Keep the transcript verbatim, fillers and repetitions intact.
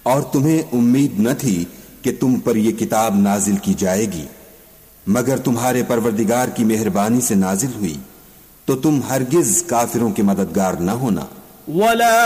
और तुम्हें उम्मीद न थी कि तुम पर यह किताब नाजिल की जाएगी, मगर तुम्हारे परवरदिगार की मेहरबानी से नाजिल हुई, तो तुम हरगिज काफिरों के मददगार न होना।